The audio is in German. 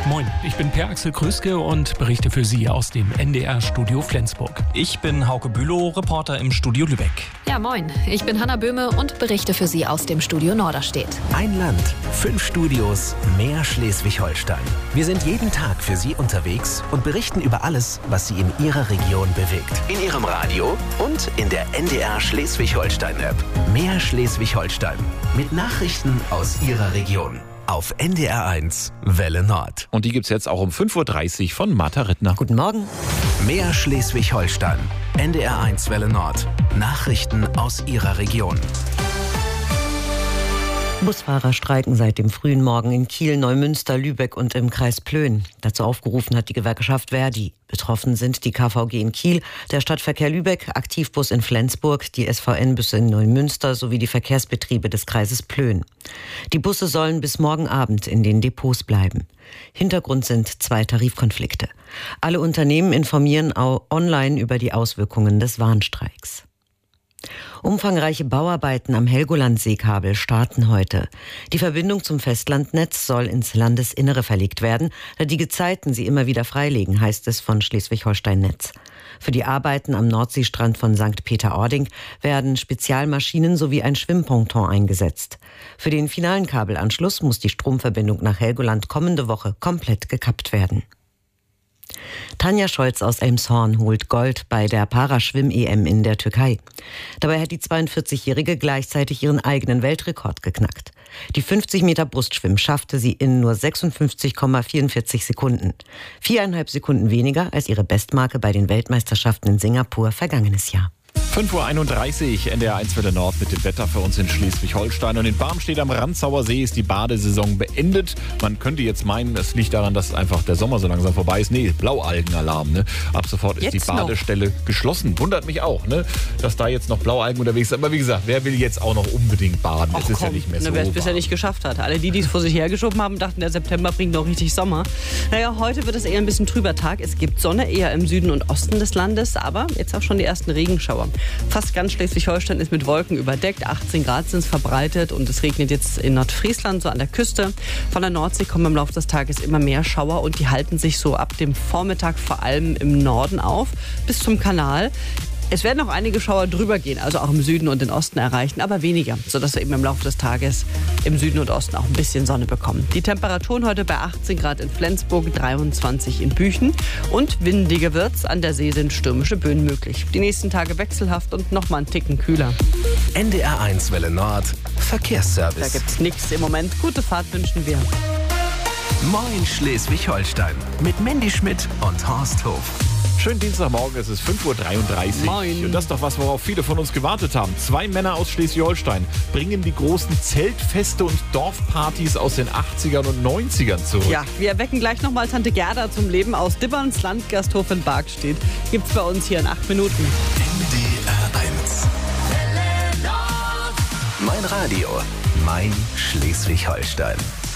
Moin, ich bin Per-Axel Krüske und berichte für Sie aus dem NDR-Studio Flensburg. Ich bin Hauke Bülow, Reporter im Studio Lübeck. Ja, moin, ich bin Hanna Böhme und berichte für Sie aus dem Studio Norderstedt. Ein Land, 5 Studios, mehr Schleswig-Holstein. Wir sind jeden Tag für Sie unterwegs und berichten über alles, was Sie in Ihrer Region bewegt. In Ihrem Radio und in der NDR Schleswig-Holstein-App. Mehr Schleswig-Holstein mit Nachrichten aus Ihrer Region. Auf NDR1 Welle Nord. Und die gibt's jetzt auch um 5.30 Uhr von Martha Rittner. Guten Morgen. Mehr Schleswig-Holstein. NDR1 Welle Nord. Nachrichten aus Ihrer Region. Busfahrer streiken seit dem frühen Morgen in Kiel, Neumünster, Lübeck und im Kreis Plön. Dazu aufgerufen hat die Gewerkschaft Verdi. Betroffen sind die KVG in Kiel, der Stadtverkehr Lübeck, Aktivbus in Flensburg, die SVN-Busse in Neumünster sowie die Verkehrsbetriebe des Kreises Plön. Die Busse sollen bis morgen Abend in den Depots bleiben. Hintergrund sind 2 Tarifkonflikte. Alle Unternehmen informieren auch online über die Auswirkungen des Warnstreiks. Umfangreiche Bauarbeiten am Helgoland-Seekabel starten heute. Die Verbindung zum Festlandnetz soll ins Landesinnere verlegt werden, da die Gezeiten sie immer wieder freilegen, heißt es von Schleswig-Holstein-Netz. Für die Arbeiten am Nordseestrand von St. Peter-Ording werden Spezialmaschinen sowie ein Schwimmponton eingesetzt. Für den finalen Kabelanschluss muss die Stromverbindung nach Helgoland kommende Woche komplett gekappt werden. Tanja Scholz aus Elmshorn holt Gold bei der Paraschwimm-EM in der Türkei. Dabei hat die 42-Jährige gleichzeitig ihren eigenen Weltrekord geknackt. Die 50 Meter Brustschwimmen schaffte sie in nur 56,44 Sekunden. 4,5 Sekunden weniger als ihre Bestmarke bei den Weltmeisterschaften in Singapur vergangenes Jahr. 5.31 Uhr, NDR1 Welle Nord mit dem Wetter für uns in Schleswig-Holstein. Und in Barmstedt am Rantzauer See ist die Badesaison beendet. Man könnte jetzt meinen, es liegt daran, dass einfach der Sommer so langsam vorbei ist. Nee, Blaualgenalarm. Ne? Ab sofort ist jetzt die Badestelle geschlossen. Wundert mich auch, ne? Dass da jetzt noch Blaualgen unterwegs sind. Aber wie gesagt, wer will jetzt auch noch unbedingt baden? Es ist ja nicht mehr so wer es warm. bisher nicht geschafft hat. Alle die es vor sich hergeschoben haben, dachten, der September bringt noch richtig Sommer. Naja, heute wird es eher ein bisschen trüber Tag. Es gibt Sonne eher im Süden und Osten des Landes, aber jetzt auch schon die ersten Regenschauer. Fast ganz Schleswig-Holstein ist mit Wolken überdeckt. 18 Grad sind es verbreitet und es regnet jetzt in Nordfriesland, so an der Küste. Von der Nordsee kommen im Laufe des Tages immer mehr Schauer und die halten sich so ab dem Vormittag vor allem im Norden auf, bis zum Kanal. Es werden auch einige Schauer drüber gehen, also auch im Süden und im Osten erreichen, aber weniger, sodass wir eben im Laufe des Tages im Süden und Osten auch ein bisschen Sonne bekommen. Die Temperaturen heute bei 18 Grad in Flensburg, 23 in Büchen und windiger wird's. An der See sind stürmische Böen möglich. Die nächsten Tage wechselhaft und noch mal einen Ticken kühler. NDR1 Welle Nord. Verkehrsservice. Da gibt's nichts im Moment. Gute Fahrt wünschen wir. Moin Schleswig-Holstein. Mit Mandy Schmidt und Horst Hof. Schönen Dienstagmorgen, es ist 5.33 Uhr. Moin. Und das ist doch was, worauf viele von uns gewartet haben. 2 Männer aus Schleswig-Holstein bringen die großen Zeltfeste und Dorfpartys aus den 80ern und 90ern zurück. Ja, wir erwecken gleich nochmal Tante Gerda zum Leben aus Dibberns Landgasthof in Bargstedt. Gibt's bei uns hier in 8 Minuten. NDR1. Mein Radio. Mein Schleswig-Holstein.